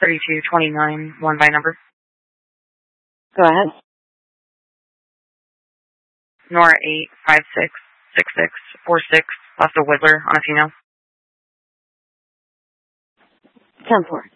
3229, one by number. Go ahead. Nora 8566646, left a Whittler on a female. 10-4.